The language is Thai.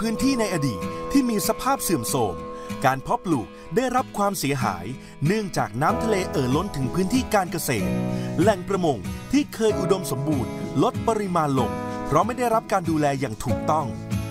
พื้นที่ในอดีตที่มีสภาพเสื่อมโทรมการเพาะปลูกได้รับความเสียหายเนื่องจากน้ำทะเลล้นถึงพื้นที่การเกษตรแหล่งประมงที่เคยอุดมสมบูรณ์ลดปริมาณลงเพราะไม่ได้รับการดูแลอย่างถูกต้อง